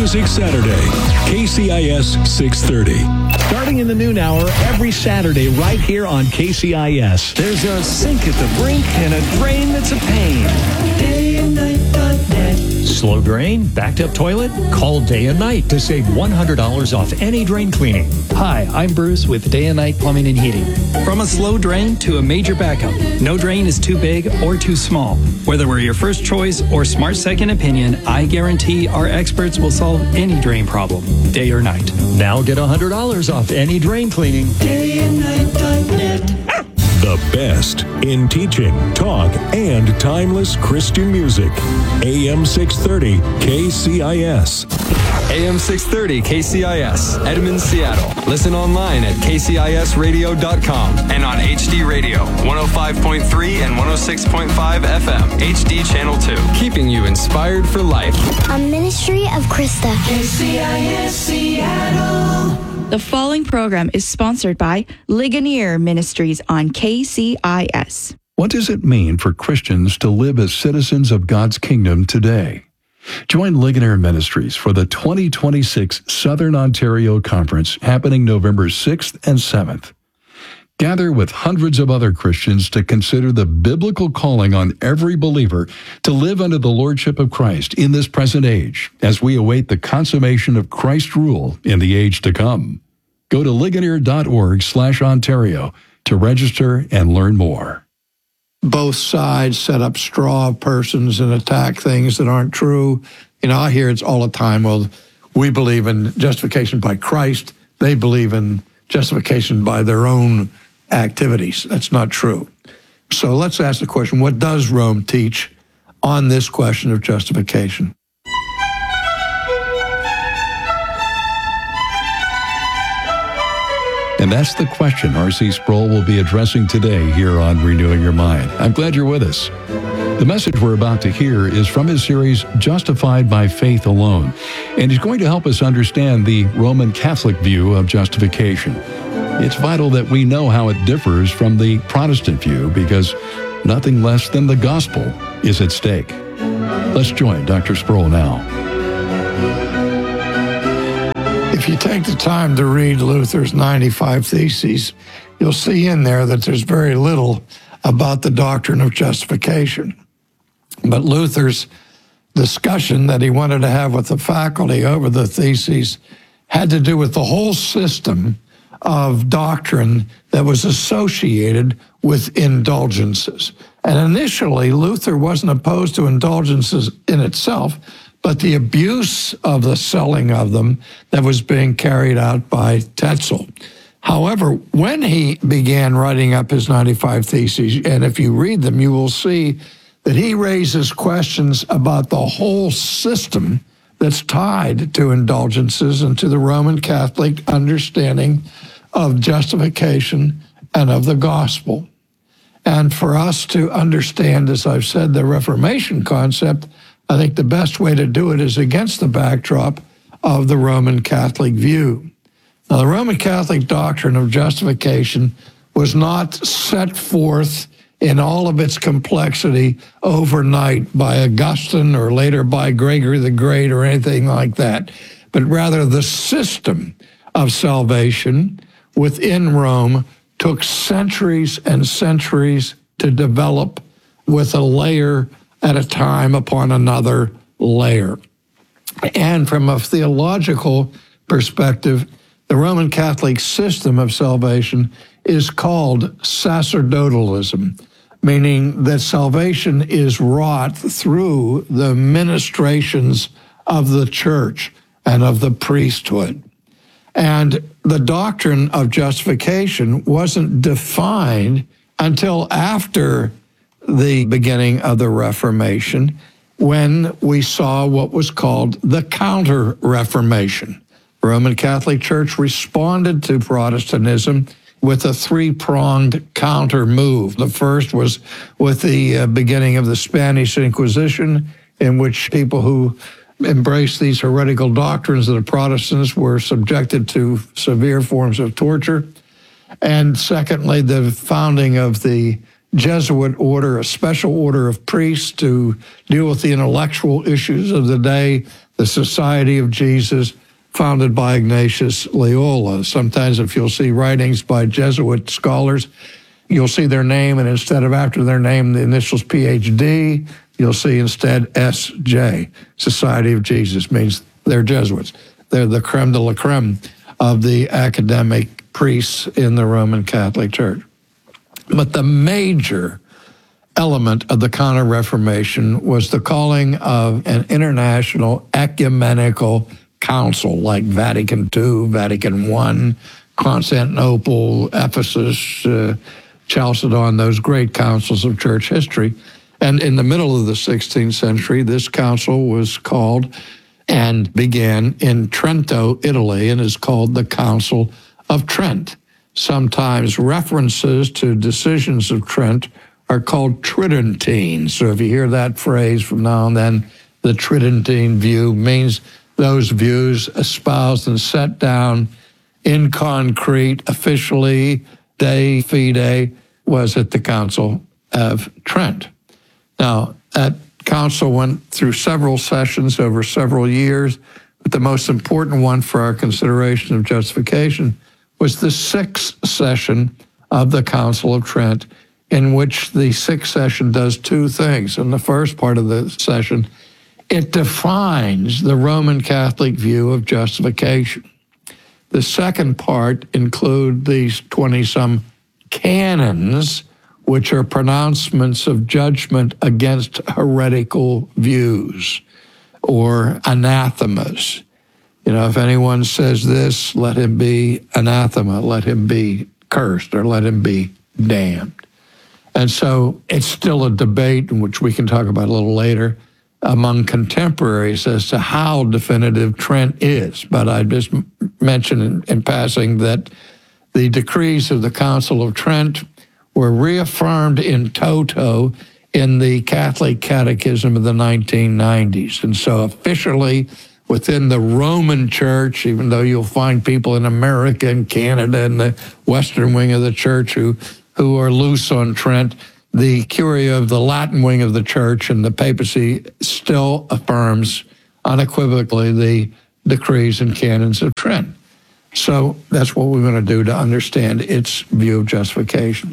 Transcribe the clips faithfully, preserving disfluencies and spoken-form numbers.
Music Saturday, K C I S six thirty. Starting in the noon hour every Saturday right here on K C I S. There's a sink at the brink and a drain that's a pain. day and night dot net. Slow drain? Backed up toilet? Call Day and Night to save one hundred dollars off any drain cleaning. Hi, I'm Bruce with Day and Night Plumbing and Heating. From a slow drain to a major backup, no drain is too big or too small. Whether we're your first choice or smart second opinion, I guarantee our experts will solve any drain problem, day or night. Now get one hundred dollars off any drain cleaning. day and night dot net. The best in teaching, talk, and timeless Christian music. A M six thirty K C I S. A M six thirty K C I S, Edmond, Seattle. Listen online at K C I S radio dot com and on H D Radio, one oh five point three and one oh six point five F M, H D Channel two. Keeping you inspired for life. A ministry of Krista. K C I S Seattle. The following program is sponsored by Ligonier Ministries on K C I S. What does it mean for Christians to live as citizens of God's kingdom today? Join Ligonier Ministries for the twenty twenty-six Southern Ontario Conference happening November sixth and seventh. Gather with hundreds of other Christians to consider the biblical calling on every believer to live under the lordship of Christ in this present age as we await the consummation of Christ's rule in the age to come. Go to ligonier dot org slash Ontario to register and learn more. Both sides set up straw persons and attack things that aren't true. You know, I hear it's all the time, well, we believe in justification by Christ. They believe in justification by their own activities. That's not true. So let's ask the question, what does Rome teach on this question of justification? And that's the question R C Sproul will be addressing today here on Renewing Your Mind. I'm glad you're with us. The message we're about to hear is from his series, Justified by Faith Alone, and he's going to help us understand the Roman Catholic view of justification. It's vital that we know how it differs from the Protestant view because nothing less than the gospel is at stake. Let's join Doctor Sproul now. If you take the time to read Luther's ninety-five Theses, you'll see in there that there's very little about the doctrine of justification. But Luther's discussion that he wanted to have with the faculty over the Theses had to do with the whole system of doctrine that was associated with indulgences. And initially, Luther wasn't opposed to indulgences in itself, but the abuse of the selling of them that was being carried out by Tetzel. However, when he began writing up his ninety-five Theses, and if you read them, you will see that he raises questions about the whole system that's tied to indulgences and to the Roman Catholic understanding of justification and of the gospel. And for us to understand, as I've said, the Reformation concept, I think the best way to do it is against the backdrop of the Roman Catholic view. Now, the Roman Catholic doctrine of justification was not set forth in all of its complexity overnight by Augustine or later by Gregory the Great or anything like that, but rather the system of salvation within Rome took centuries and centuries to develop with a layer at a time upon another layer. And from a theological perspective, the Roman Catholic system of salvation is called sacerdotalism, meaning that salvation is wrought through the ministrations of the church and of the priesthood. And the doctrine of justification wasn't defined until after the beginning of the Reformation, when we saw what was called the Counter-Reformation. The Roman Catholic Church responded to Protestantism with a three-pronged counter move. The first was with the uh, beginning of the Spanish Inquisition, in which people who embraced these heretical doctrines of the Protestants were subjected to severe forms of torture. And secondly, the founding of the Jesuit order, a special order of priests to deal with the intellectual issues of the day, the Society of Jesus, founded by Ignatius Loyola. Sometimes if you'll see writings by Jesuit scholars, you'll see their name, and instead of after their name, the initials P H D, you'll see instead S J. Society of Jesus means they're Jesuits. They're the creme de la creme of the academic priests in the Roman Catholic Church. But the major element of the Counter-Reformation was the calling of an international ecumenical council like Vatican Two, Vatican One, Constantinople, Ephesus, uh, Chalcedon, those great councils of church history. And in the middle of the sixteenth century, this council was called and began in Trento, Italy, and is called the Council of Trent. Sometimes references to decisions of Trent are called Tridentine. So if you hear that phrase from now and then, the Tridentine view means those views espoused and set down in concrete, officially, de fide, was at the Council of Trent. Now, that council went through several sessions over several years, but the most important one for our consideration of justification was the sixth session of the Council of Trent, in which the sixth session does two things. In the first part of the session, it defines the Roman Catholic view of justification. The second part include these twenty-some canons, which are pronouncements of judgment against heretical views or anathemas. You know, if anyone says this, let him be anathema, let him be cursed, or let him be damned. And so it's still a debate, in which we can talk about a little later, among contemporaries as to how definitive Trent is. But I just mentioned in, in passing that the decrees of the Council of Trent were reaffirmed in toto in the Catholic Catechism of the nineteen nineties. And so officially within the Roman Church, even though you'll find people in America and Canada and the Western wing of the Church who, who are loose on Trent, the Curia of the Latin wing of the Church and the papacy still affirms unequivocally the decrees and canons of Trent. So that's what we're going to do to understand its view of justification.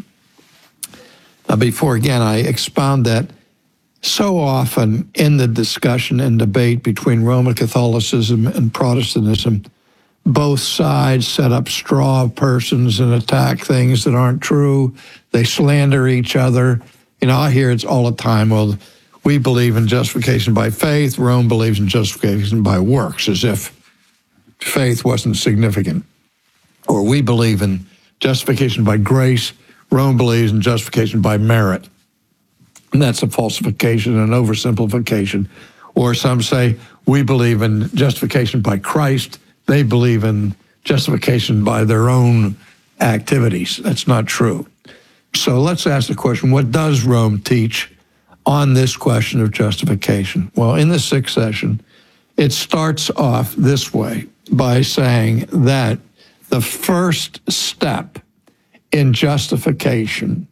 Now, before, again, I expound that, so often in the discussion and debate between Roman Catholicism and Protestantism, both sides set up straw persons and attack things that aren't true. They slander each other. You know, I hear it's all the time, well, we believe in justification by faith, Rome believes in justification by works, as if faith wasn't significant. Or we believe in justification by grace, Rome believes in justification by merit. And that's a falsification and oversimplification. Or some say, we believe in justification by Christ, they believe in justification by their own activities. That's not true. So let's ask the question, what does Rome teach on this question of justification? Well, in the sixth session, it starts off this way by saying that the first step in justification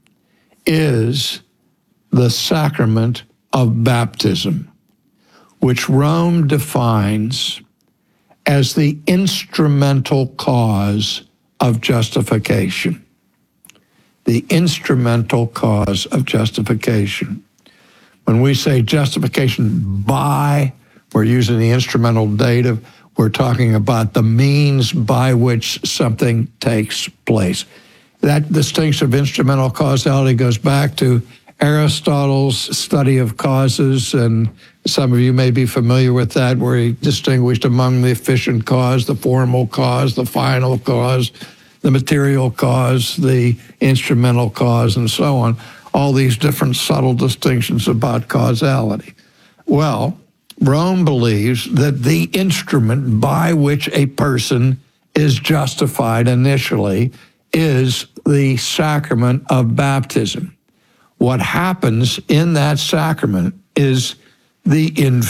is the sacrament of baptism, which Rome defines as the instrumental cause of justification. The instrumental cause of justification. When we say justification by, we're using the instrumental dative, we're talking about the means by which something takes place. That distinction of instrumental causality goes back to Aristotle's study of causes, and some of you may be familiar with that, where he distinguished among the efficient cause, the formal cause, the final cause, the material cause, the instrumental cause, and so on. All these different subtle distinctions about causality. Well, Rome believes that the instrument by which a person is justified initially is the sacrament of baptism. What happens in that sacrament is the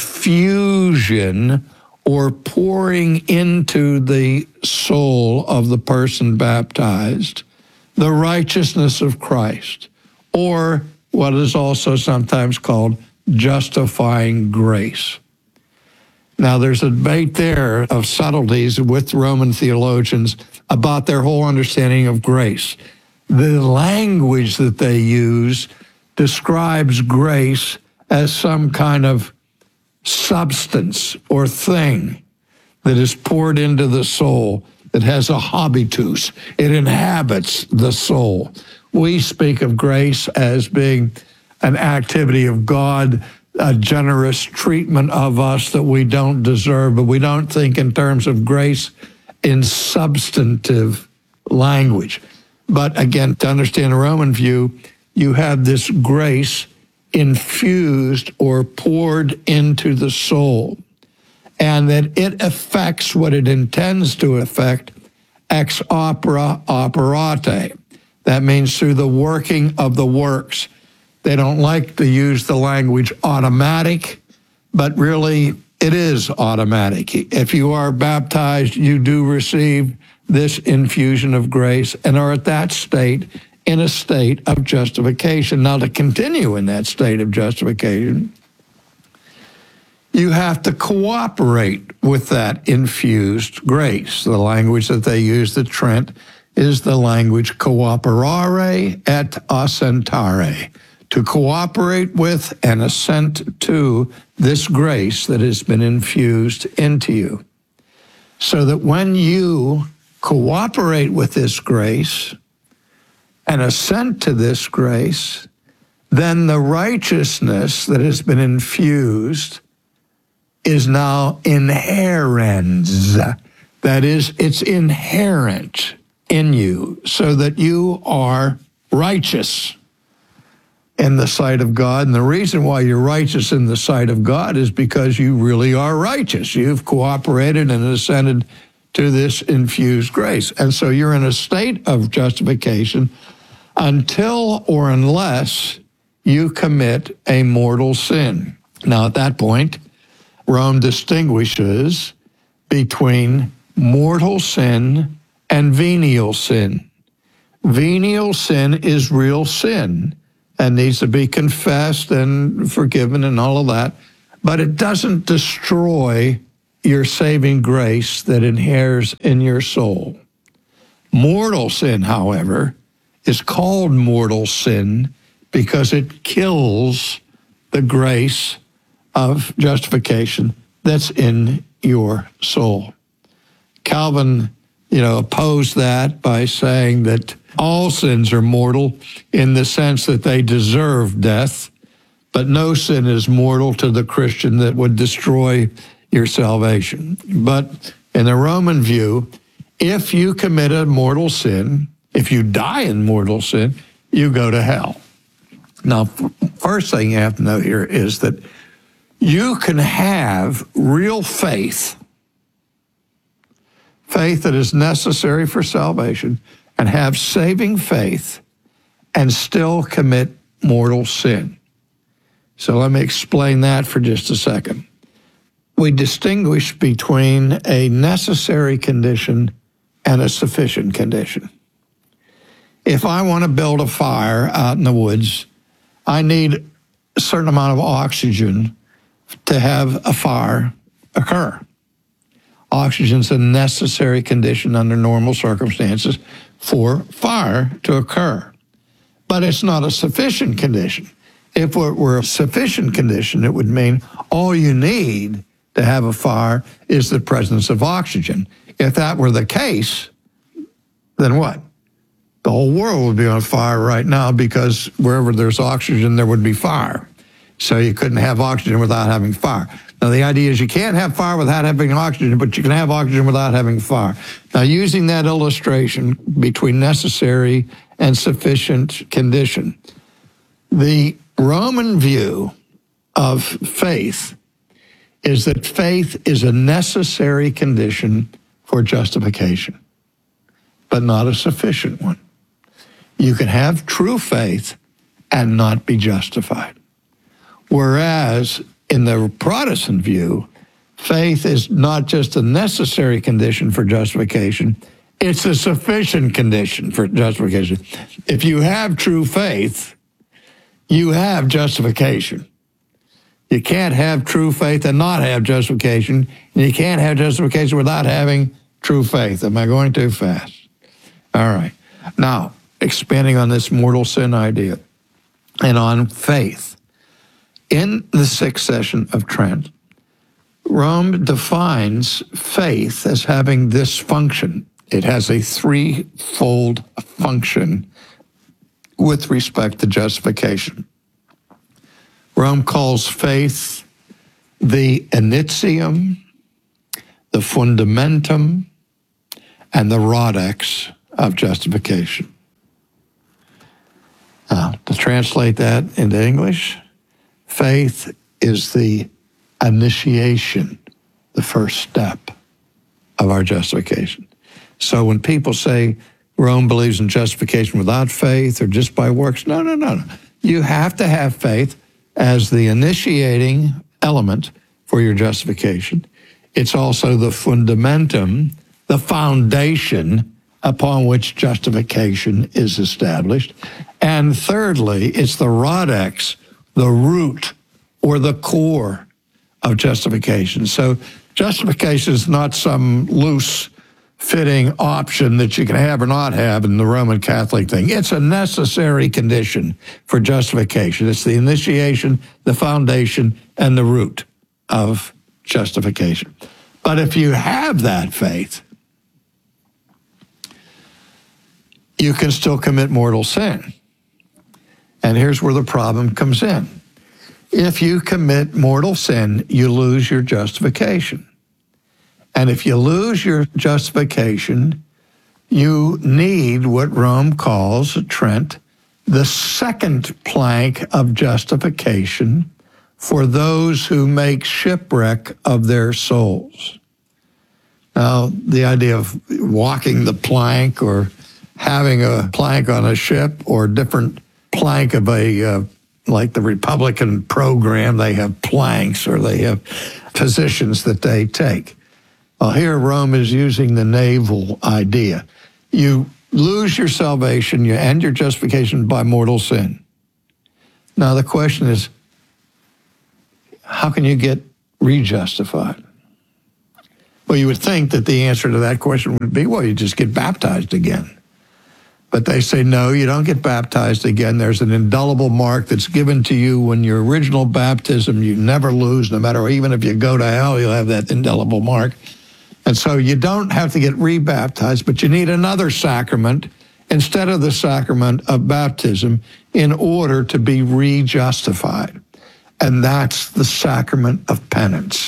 infusion or pouring into the soul of the person baptized the righteousness of Christ, or what is also sometimes called justifying grace. Now, there's a debate there of subtleties with Roman theologians about their whole understanding of grace. The language that they use describes grace as some kind of substance or thing that is poured into the soul, that has a habitus. It inhabits the soul. We speak of grace as being an activity of God, a generous treatment of us that we don't deserve, but we don't think in terms of grace in substantive language. But again, to understand the Roman view, you have this grace infused or poured into the soul, and that it affects what it intends to affect ex opere operate. That means through the working of the works. They don't like to use the language automatic, but really it is automatic. If you are baptized, you do receive this infusion of grace and are at that state in a state of justification. Now, to continue in that state of justification, you have to cooperate with that infused grace. The language that they use at Trent is the language cooperare et assentare, to cooperate with and assent to this grace that has been infused into you. So that when you cooperate with this grace and assent to this grace, then the righteousness that has been infused is now inherent. That is, it's inherent in you, so that you are righteous in the sight of God. And the reason why you're righteous in the sight of God is because you really are righteous. You've cooperated and assented to this infused grace. And so you're in a state of justification until or unless you commit a mortal sin. Now, at that point, Rome distinguishes between mortal sin and venial sin. Venial sin is real sin and needs to be confessed and forgiven and all of that, but it doesn't destroy your saving grace that inheres in your soul. Mortal sin, however, is called mortal sin because it kills the grace of justification that's in your soul. Calvin, you know, opposed that by saying that all sins are mortal in the sense that they deserve death, but no sin is mortal to the Christian that would destroy your salvation. But in the Roman view, if you commit a mortal sin, if you die in mortal sin, you go to hell. Now, first thing you have to know here is that you can have real faith, faith that is necessary for salvation, and have saving faith and still commit mortal sin. So let me explain that for just a second. We distinguish between a necessary condition and a sufficient condition. If I want to build a fire out in the woods, I need a certain amount of oxygen to have a fire occur. Oxygen's a necessary condition under normal circumstances for fire to occur. But it's not a sufficient condition. If it were a sufficient condition, it would mean all you need to have a fire is the presence of oxygen. If that were the case, then what? The whole world would be on fire right now, because wherever there's oxygen, there would be fire. So you couldn't have oxygen without having fire. Now, the idea is you can't have fire without having oxygen, but you can have oxygen without having fire. Now, using that illustration between necessary and sufficient condition, the Roman view of faith is that faith is a necessary condition for justification, but not a sufficient one. You can have true faith and not be justified. Whereas in the Protestant view, faith is not just a necessary condition for justification, it's a sufficient condition for justification. If you have true faith, you have justification. You can't have true faith and not have justification. And you can't have justification without having true faith. Am I going too fast? All right. Now, expanding on this mortal sin idea and on faith. In the sixth session of Trent, Rome defines faith as having this function. It has a threefold function with respect to justification. Rome calls faith the initium, the fundamentum, and the rhodex of justification. Now, to translate that into English, faith is the initiation, the first step of our justification. So when people say Rome believes in justification without faith or just by works, no, no, no, no. You have to have faith as the initiating element for your justification. It's also the fundamentum, the foundation upon which justification is established. And thirdly, it's the rhodex, the root or the core of justification. So justification is not some loose fitting option that you can have or not have in the Roman Catholic thing. It's a necessary condition for justification. It's the initiation, the foundation, and the root of justification. But if you have that faith, you can still commit mortal sin. And here's where the problem comes in. If you commit mortal sin, you lose your justification. And if you lose your justification, you need what Rome calls, Trent, the second plank of justification for those who make shipwreck of their souls. Now, the idea of walking the plank or having a plank on a ship or different plank of a, uh, like the Republican program, they have planks or they have positions that they take. Well, here Rome is using the naval idea. You lose your salvation, you end your justification by mortal sin. Now the question is, how can you get rejustified? Well, you would think that the answer to that question would be, well, you just get baptized again. But they say, no, you don't get baptized again. There's an indelible mark that's given to you when your original baptism, you never lose, no matter, even if you go to hell, you'll have that indelible mark. And so you don't have to get rebaptized, but you need another sacrament instead of the sacrament of baptism in order to be rejustified. And that's the sacrament of penance.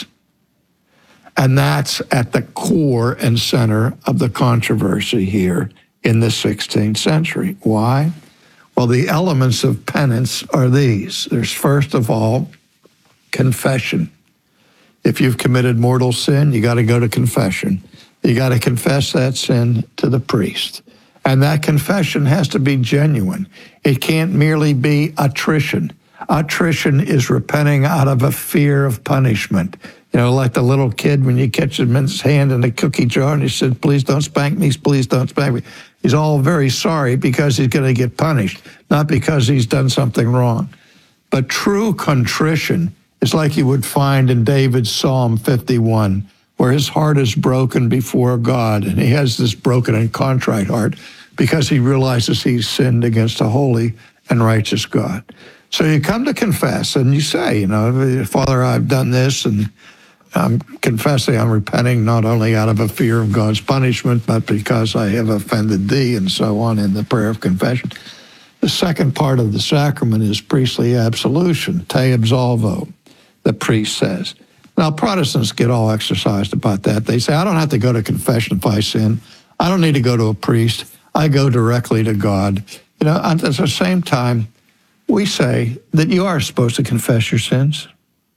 And that's at the core and center of the controversy here in the sixteenth century. Why? Well, the elements of penance are these. There's first of all, confession. If you've committed mortal sin, you got to go to confession. You got to confess that sin to the priest. And that confession has to be genuine. It can't merely be attrition. Attrition is repenting out of a fear of punishment. You know, like the little kid when you catch him in his hand in a cookie jar and he said, please don't spank me, please don't spank me. He's all very sorry because he's going to get punished, not because he's done something wrong. But true contrition is like you would find in David's Psalm fifty-one, where his heart is broken before God, and he has this broken and contrite heart because he realizes he's sinned against a holy and righteous God. So you come to confess, and you say, you know, Father, I've done this, and I'm confessing, I'm repenting not only out of a fear of God's punishment, but because I have offended thee, and so on in the prayer of confession. The second part of the sacrament is priestly absolution, te absolvo, the priest says. Now, Protestants get all exercised about that. They say, I don't have to go to confession if I sin. I don't need to go to a priest. I go directly to God. You know, at the same time, we say that you are supposed to confess your sins.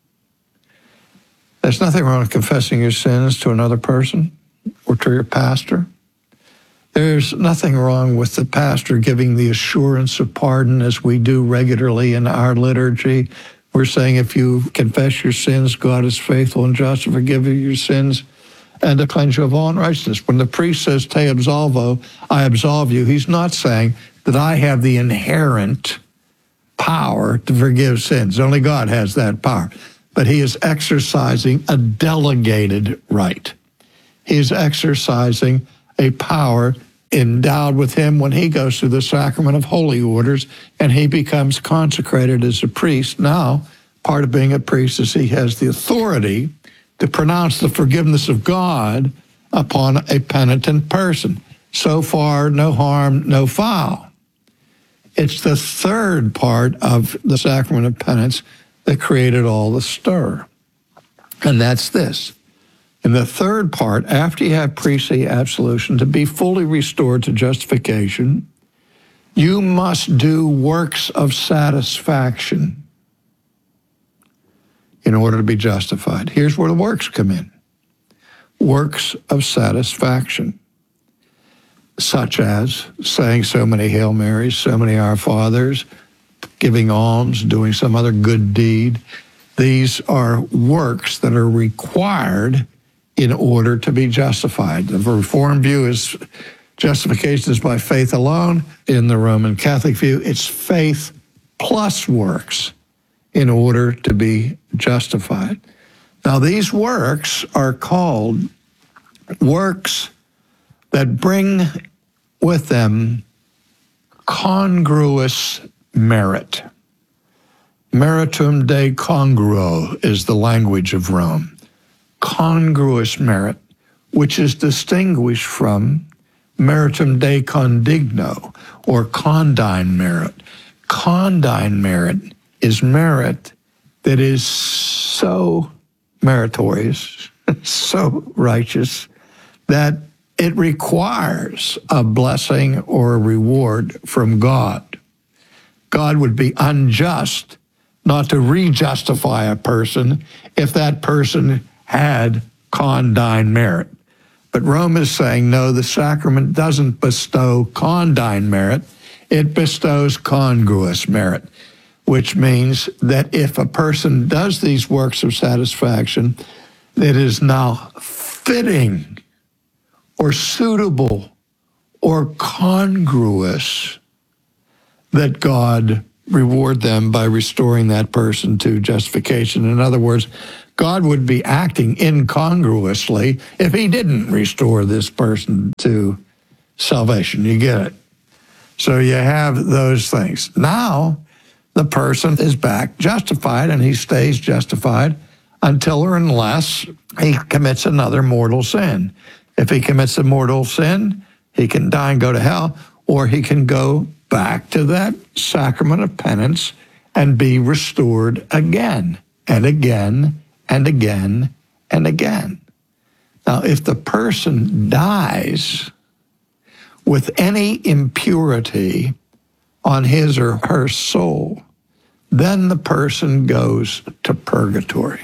There's nothing wrong with confessing your sins to another person or to your pastor. There's nothing wrong with the pastor giving the assurance of pardon as we do regularly in our liturgy. We're saying if you confess your sins, God is faithful and just to forgive you your sins and to cleanse you of all unrighteousness. When the priest says, te absolvo, I absolve you, he's not saying that I have the inherent power to forgive sins. Only God has that power. But he is exercising a delegated right. He is exercising a power endowed with him when he goes through the sacrament of holy orders and he becomes consecrated as a priest. Now, part of being a priest is he has the authority to pronounce the forgiveness of God upon a penitent person. So far, no harm, no foul. It's the third part of the sacrament of penance that created all the stir. And that's this. In the third part, after you have priestly absolution, to be fully restored to justification, you must do works of satisfaction in order to be justified. Here's where the works come in. Works of satisfaction, such as saying so many Hail Marys, so many Our Fathers, giving alms, doing some other good deed. These are works that are required in order to be justified. The Reformed view is justification is by faith alone. In the Roman Catholic view, it's faith plus works in order to be justified. Now, these works are called works that bring with them congruous merit. Meritum Dei congruo is the language of Rome. Congruous merit, which is distinguished from meritum Dei condigno, or condign merit. Condign merit is merit that is so meritorious, so righteous, that it requires a blessing or a reward from God. God would be unjust not to re-justify a person if that person had condign merit. But Rome is saying, no, the sacrament doesn't bestow condign merit, it bestows congruous merit, which means that if a person does these works of satisfaction, it is now fitting or suitable or congruous that God reward them by restoring that person to justification. In other words, God would be acting incongruously if he didn't restore this person to salvation. You get it? So you have those things. Now, the person is back justified, and he stays justified until or unless he commits another mortal sin. If he commits a mortal sin, he can die and go to hell, or he can go back to that sacrament of penance and be restored again and again and again and again. Now, if the person dies with any impurity on his or her soul, then the person goes to purgatory.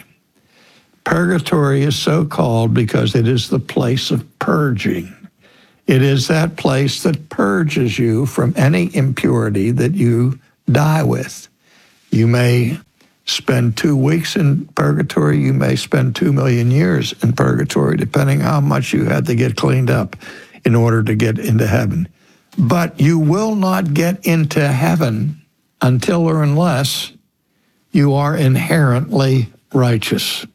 Purgatory is so called because it is the place of purging. It is that place that purges you from any impurity that you die with. You may spend two weeks in purgatory. You may spend two million years in purgatory, depending how much you had to get cleaned up in order to get into heaven. But you will not get into heaven until or unless you are inherently righteous.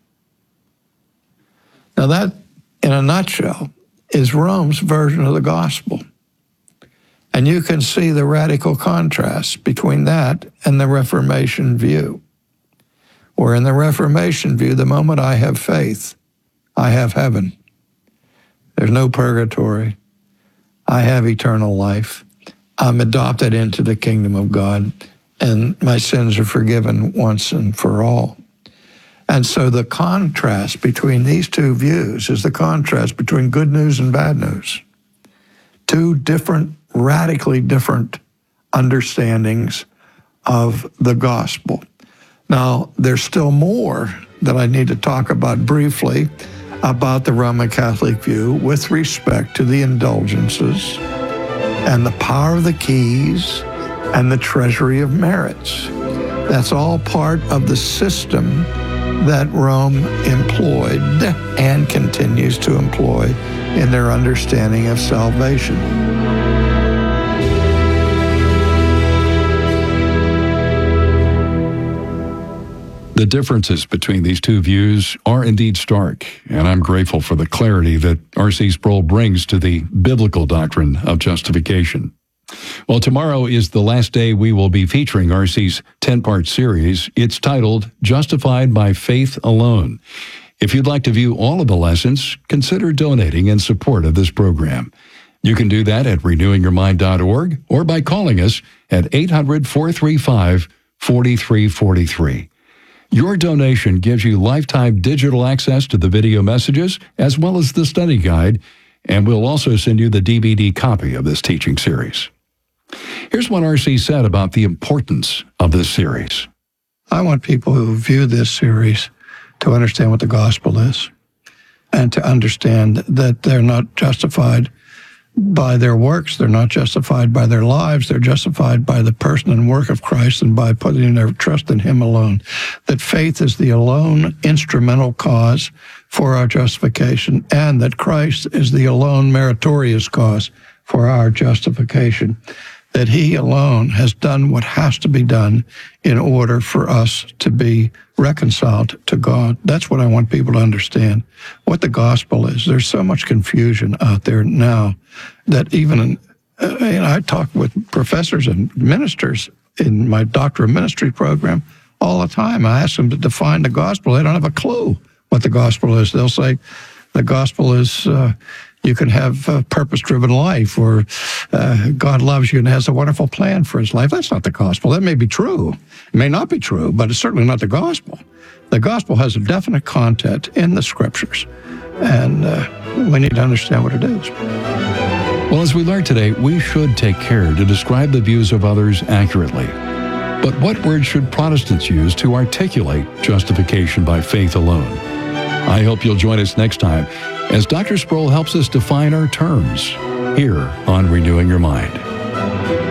Now that, in a nutshell, is Rome's version of the gospel. And you can see the radical contrast between that and the Reformation view. Where in the Reformation view, the moment I have faith, I have heaven. There's no purgatory. I have eternal life. I'm adopted into the kingdom of God, and my sins are forgiven once and for all. And so the contrast between these two views is the contrast between good news and bad news. Two different, radically different understandings of the gospel. Now, there's still more that I need to talk about briefly about the Roman Catholic view with respect to the indulgences and the power of the keys and the treasury of merits. That's all part of the system that Rome employed and continues to employ in their understanding of salvation. The differences between these two views are indeed stark, and I'm grateful for the clarity that R C Sproul brings to the biblical doctrine of justification. Well, tomorrow is the last day we will be featuring R C's ten-part series. It's titled Justified by Faith Alone. If you'd like to view all of the lessons, consider donating in support of this program. You can do that at renewing your mind dot org or by calling us at eight hundred, four three five, four three four three. Your donation gives you lifetime digital access to the video messages as well as the study guide, and we'll also send you the D V D copy of this teaching series. Here's what R C said about the importance of this series. I want people who view this series to understand what the gospel is and to understand that they're not justified by their works. They're not justified by their lives. They're justified by the person and work of Christ and by putting their trust in Him alone. That faith is the alone instrumental cause for our justification, and that Christ is the alone meritorious cause for our justification. That He alone has done what has to be done in order for us to be reconciled to God. That's what I want people to understand, what the gospel is. There's so much confusion out there now that even, uh, you know, I talk with professors and ministers in my Doctor of Ministry program all the time. I ask them to define the gospel. They don't have a clue what the gospel is. They'll say the gospel is uh, you can have a purpose-driven life, or uh, God loves you and has a wonderful plan for His life. That's not the gospel. That may be true. It may not be true, but it's certainly not the gospel. The gospel has a definite content in the Scriptures, and uh, we need to understand what it is. Well, as we learned today, we should take care to describe the views of others accurately. But what words should Protestants use to articulate justification by faith alone? I hope you'll join us next time as Doctor Sproul helps us define our terms here on Renewing Your Mind.